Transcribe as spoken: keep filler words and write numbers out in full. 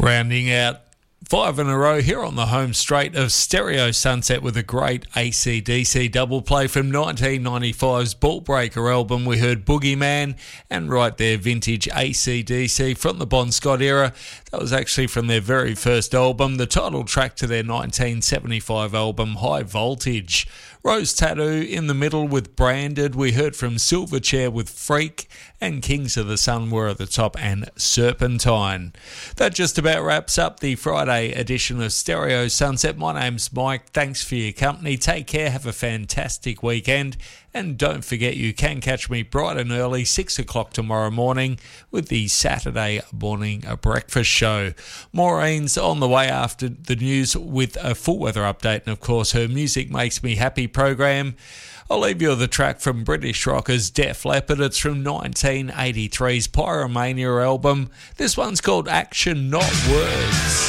Rounding out five in a row here on the home straight of Stereo Sunset with a great A C D C double play from nineteen ninety-five's Ball Breaker album. We heard Boogeyman, and right there, vintage A C D C from the Bon Scott era. That was actually from their very first album, the title track to their nineteen seventy-five album High Voltage. Rose Tattoo in the middle with Branded. We heard from Silverchair with Freak, and Kings of the Sun were at the top, and Serpentine. That just about wraps up the Friday edition of Stereo Sunset. My name's Mike. Thanks for your company. Take care. Have a fantastic weekend. And don't forget, you can catch me bright and early, six o'clock tomorrow morning, with the Saturday morning breakfast show. Maureen's on the way after the news with a full weather update, and of course her Music Makes Me Happy program. I'll leave you with a track from British rockers Def Leppard. It's from nineteen eighty-three's Pyromania album. This one's called Action Not Words.